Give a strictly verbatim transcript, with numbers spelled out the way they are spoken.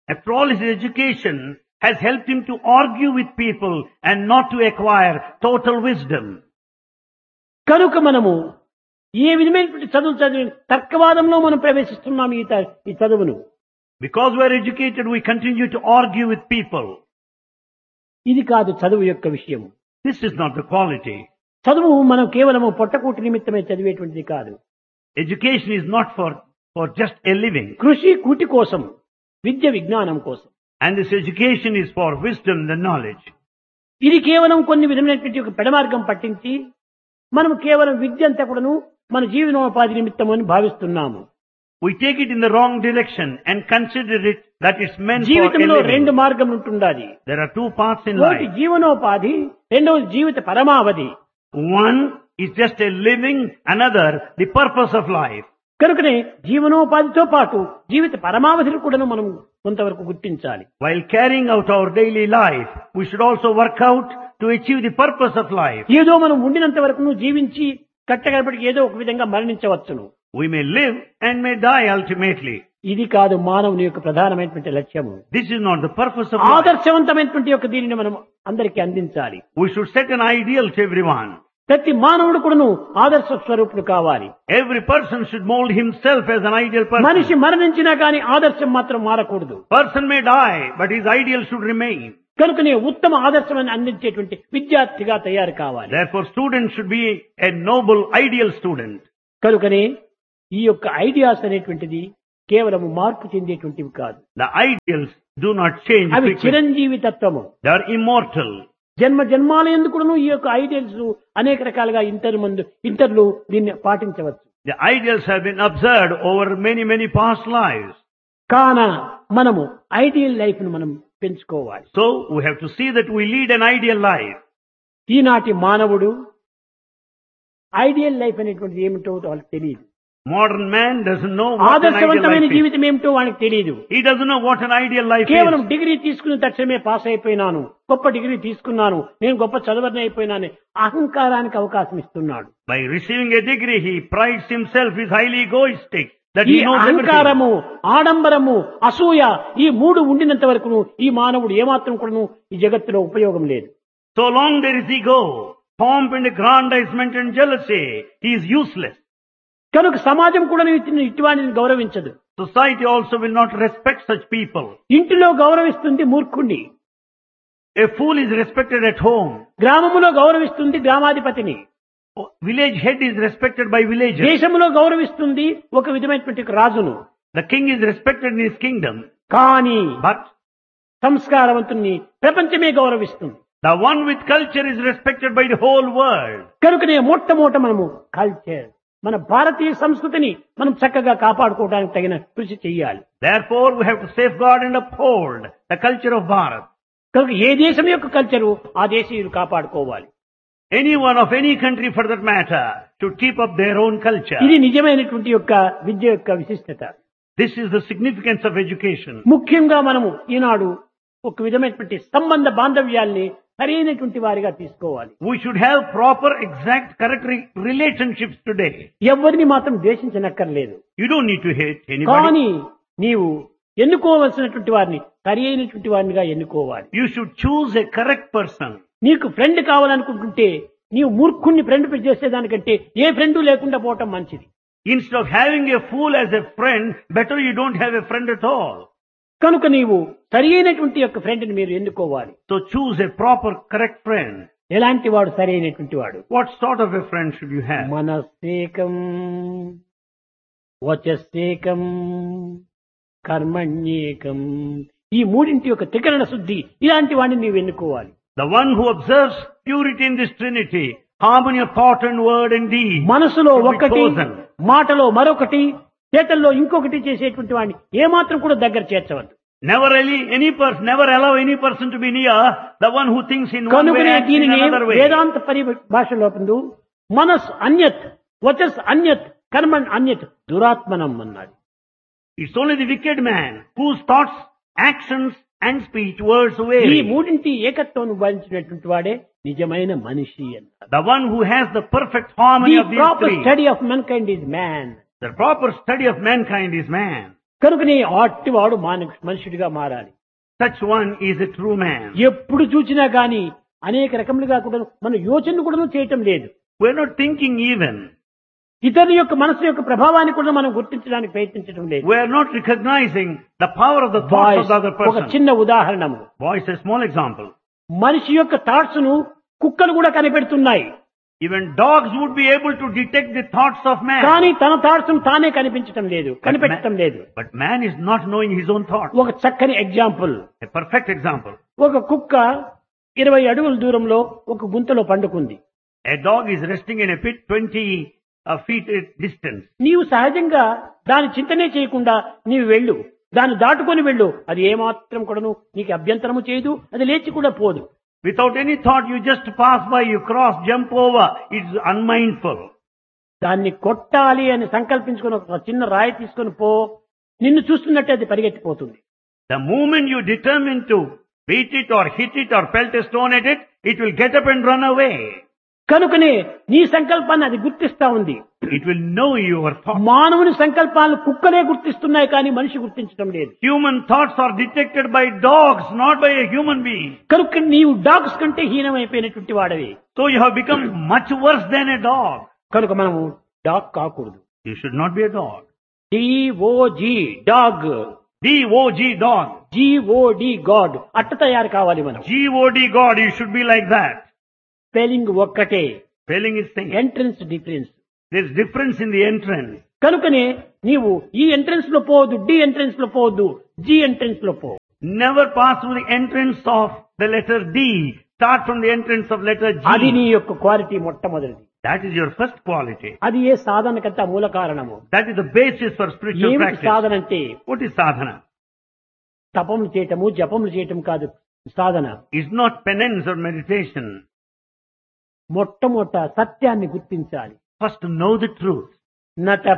After all, his education has helped him to argue with people and not to acquire total wisdom. కనుక మనము ఏ విధమైనటువంటి చదువు చదివి తర్కవాదంలో మనం ప్రవేశిస్తున్నాం ఈ త- ఈ చదువును. Because we are educated, we continue to argue with people. ఇది కాదు చదువు యొక్క విషయం. This is not the quality. చదువు మనం కేవలము పొట్టకూటి నిమిత్తమే చదివేటువంటిది కాదు. Education is not for, for just a living. కృషి కూటి కోసం, విద్య విజ్ఞానం కోసం. And this education is for wisdom and knowledge. ఇది కేవలం కొన్ని విధమైనటువంటి ఒక పెడమార్గం పట్టించి మనం కేవలం విద్య అంతా కూడాను మన జీవనోపాధి నిమిత్తం అని భావిస్తున్నాము. We take it in the wrong direction and consider it that it's meant for a జీవితంలో రెండు living. మార్గం ఉంటుండాలి. There are two paths in ఒకటి life. జీవనోపాధి, రెండవది జీవిత పరమావధి. One is just a living, another the purpose of life. కనుకనే జీవనోపాధితో పాటు జీవిత పరమావధిని కూడా మనం కొంతవరకు గుర్తించాలి. While carrying out our daily life, we should also work out to achieve the purpose of life. ఏదో మనం ఉండినంత వరకు జీవించి కట్టగడపటికి ఏదో ఒక విధంగా మరణించవచ్చును. We may live and may die ultimately. ఇది కాదు మానవుని యొక్క ప్రధానమైనటువంటి లక్ష్యము. This is not the purpose of life. ఆదర్శవంతమైనటువంటి యొక్క దీనిని మనం అందరికీ అందించాలి. We should set an ideal to everyone. ప్రతి మానవుడు కూడాను ఆదర్శ స్వరూపుడు కావాలి. Every person should mold himself as an ideal మనిషి person. మరణించినా కానీ ఆదర్శం మాత్రం మారకూడదు. Person may die, but his ideal should remain. కనుకనే ఉత్తమ ఆదర్శమని అందించేటువంటి విద్యార్థిగా తయారు కావాలి. Therefore, students should be a noble, ideal student. కనుకనే ఈ యొక్క ఐడియాస్ అనేటువంటిది కేవలం మార్పు చెందేటువంటివి కాదు. The ideals do not change అవి frequently. చిరంజీవి తత్వము. They are immortal. జన్మ జన్మాల ఎందుకును ఈ యొక్క ఐడియల్స్ అనేక రకాలుగా ఇంటర్ ముందు ఇంటర్లు దీన్ని పాటించవచ్చు. The ideals have been observed over many, many past lives. కాన మనము ఐడియల్ లైఫ్ ను మనం పెంచుకోవాలి. So, we have to see that we lead an ideal life. ఈనాటి మానవుడు ఐడియల్ లైఫ్ అనేటువంటిది ఏమిటో వాళ్ళకి తెలియదు. Modern man doesn't know what an ideal ఆదర్శవంతమైన life is. జీవితం ఏమిటో వాళ్ళకి తెలియదు. He doesn't know what an ideal life కేవలం is. డిగ్రీ తీసుకున్న తక్షణమే పాస్ అయిపోయినాను, గొప్ప డిగ్రీ తీసుకున్నాను, నేను గొప్ప చదవని అయిపోయినాను అహంకారానికి అవకాశం ఇస్తున్నాడు. By receiving a degree, he prides himself, is highly egoistic, that ఈ he knows everything. అహంకారము, ఆడంబరము, అసూయ ఈ మూడు ఉండినంత వరకు ఈ మానవుడు ఏమాత్రం కూడా ఈ జగత్తులో ఉపయోగం లేదు. So long there is ego, pomp and aggrandizement and jealousy, he is useless. కనుక సమాజం కూడా ఇటువంటి గౌరవించదు. Society also will not respect such people. ఇంటిలో గౌరవిస్తుంది మూర్ఖుణ్ణి, A fool is respected at home. గ్రామములో గౌరవిస్తుంది గ్రామాధిపతిని, Village head is respected by villagers. దేశంలో గౌరవిస్తుంది ఒక విధమైనటువంటి రాజును. The king is respected in his kingdom. కానీ But సంస్కారవంతుణ్ణి ప్రపంచమే గౌరవిస్తుంది. the one with culture is respected by the whole world. కనుకనే మొట్టమొదట మనము కల్చర్, మన భారతీయ సంస్కృతిని మనం చక్కగా కాపాడుకోవడానికి తగిన కృషి చేయాలి. Therefore, we have to safeguard and uphold the culture of Bharat. కనుక ఏ దేశం యొక్క కల్చరు ఆ దేశీయులు కాపాడుకోవాలి. Anyone of any country for that matter should keep up their own culture. ఇది నిజమైనటువంటి యొక్క విద్య యొక్క విశిష్టత. This is the significance of education. ముఖ్యంగా మనము ఈనాడు ఒక విధమైనటువంటి సంబంధ బాంధవ్యాల్ని సరైనటువంటి వారిగా తీసుకోవాలి. We should have proper, exact, correct re- relationships today. ఎవరిని మాత్రం ద్వేషించనక్కర్లేదు. You don't need to hate anybody. కానీ నీవు ఎన్నుకోవలసినటువంటి వారిని సరి అయినటువంటి వారినిగా ఎన్నుకోవాలి. You should choose a correct person. నీకు ఫ్రెండ్ కావాలనుకుంటుంటే నీవు మూర్ఖుణ్ణి ఫ్రెండ్ చేసేదానికంటే ఏ ఫ్రెండ్ లేకుండా పోవటం మంచిది. Instead of having a fool as a friend, better you don't have a friend at all. కనుక నీవు సరి అయినటువంటి యొక్క ఫ్రెండ్ ని మీరు ఎన్నుకోవాలి. So choose a proper, correct friend. ఎలాంటి వాడు సరి అయినటువంటి వాడు? What sort of a friend should you have? మనస్సేకం, వచస్సేకం, కర్మణ్యేకం, ఈ మూడింటి యొక్క త్రికరణ శుద్ధి ఇలాంటి వాడిని నీవు ఎన్నుకోవాలి. The one who observes purity in this Trinity, harmony of thought and word and deed. మనసులో should be ఒక్కటి, chosen. మాటలో మరొకటి, చేతల్లో ఇంకొకటి చేసేటువంటి వాడిని ఏమాత్రం కూడా దగ్గర చేర్చవద్దు. Never really, any person, never allow any person to be near the one who thinks in one way కనుకనే and in దీనిని another way. వేదాంత పరిభాషలో పొందు మనస్ అన్యత్, వచస్ అన్యత్, కర్మణ్ అన్యత్, దురాత్మనం అన్నాడు. It's only the wicked man whose thoughts, actions and speech, words ఈ vary. మూడింటి ఏకత్వం భరించినటువంటి వాడే నిజమైన మనిషి అన్నారు. The one who has the perfect harmony the of these proper three. Study of men kind is man. The proper study of mankind is man. కనుకనే అట్టివాడు మానవ మనుషుడిగా మారాలి. Such one is a true man. ఎప్పుడు చూచినా గాని అనేక రకములుగా కూడా మన యోచన కూడా చేయటం లేదు. We are not thinking even. ఇతరుల యొక్క మనసు యొక్క ప్రభావాన్ని కూడా మనం గుర్తించడానికి ప్రయత్నించడం లేదు. We are not recognizing the power of the thoughts Boys, of the other ఒక person. చిన్న ఉదాహరణము. Boys, a small example. మనిషి యొక్క థాట్స్ ను కుక్కలు కూడా కనిపెడుతున్నాయి. Even dogs would be able to detect the thoughts of man. కానీ తన థాట్స్ ను తానే కనిపించటం లేదు, కనిపెట్టడం లేదు. But man is not knowing his own thoughts. ఒక చక్కని ఎగ్జాంపుల్. A perfect example. ఒక కుక్క ఇరవై అడుగుల దూరంలో ఒక గుంతలో పండుకుంది. A dog is resting in a pit twenty uh, feet distance. నీవు సహజంగా దాని చింతనే చేయకుండా నీవు వెళ్ళు, దాన్ని దాటుకొని వెళ్ళు, అది ఏమాత్రం కూడాను నీకు అభ్యంతరము చేయదు, అది లేచి కూడా పోదు. Without any thought, you just pass by, you cross, jump over. It's unmindful. దాన్ని కొట్టాలి అని సంకల్పించుకొని ఒక చిన్న రాయి తీసుకొని పో, నిన్ను చూస్తున్నట్టే అది పరిగెత్తిపోతుంది. The moment you determine to beat it or hit it or pelt a stone at it, it will get up and run away. కనుకనే నీ సంకల్పాన్ని అది గుర్తిస్తా ఉంది. It will know your thoughts. మానవుని సంకల్పాలను కుక్కలే గుర్తిస్తున్నాయి కానీ మనిషి గుర్తించడం లేదు. Human thoughts are detected by dogs, not by a human being. కనుక నీవు డాగ్స్ కంటే హీనమైపోయినటువంటి వాడవి. So you have become much worse than a dog. కనుక మనము డాగ్ కాకూడదు. You should not be a dog. DOG dog, D O G dog. GOD God అట్ట తయారు కావాలి మనం. G O D God, you should be like that. Spelling ఒక్కటే, Spelling is same. Entrance difference. There's difference in the entrance. కనుకనే నీవు ఈ entrance లో పోవద్దు, డి ఎంట్రన్స్ లో పోవద్దు, జి ఎంట్రన్స్ లో పో. Never pass through the entrance of the letter D. Start from the entrance of letter అది నీ G. యొక్క క్వాలిటీ మొట్టమొదటిది. That is your first quality. అది ఏ సాధనకంతా మూల కారణము. That is the basis for spiritual ఏమిటి practice. సాధన అంటే? What is sadhana? తపములు చేయటము జపములు చేయటం కాదు సాధన. It's not penance or meditation. మొట్టమొదట సత్యాన్ని గుర్తించాలి. First know the truth. నట